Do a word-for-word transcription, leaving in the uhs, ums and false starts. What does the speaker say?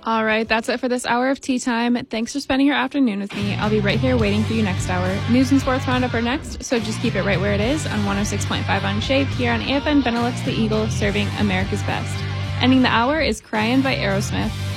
All right, that's it for this hour of Tea Time. Thanks for spending your afternoon with me. I'll be right here waiting for you next hour. News and Sports Roundup are next, so just keep it right where it is on one oh six point five Unshaped here on A F N Benelux the Eagle, serving America's best. Ending the hour is Cryin' by Aerosmith.